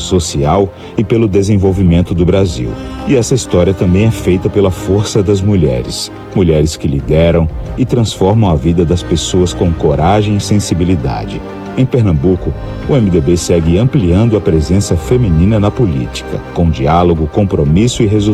social e pelo desenvolvimento do Brasil. E essa história também é feita pela força das mulheres. Mulheres que lideram e transformam a vida das pessoas com coragem e sensibilidade. Em Pernambuco, o MDB segue ampliando a presença feminina na política, com diálogo, compromisso e resultados.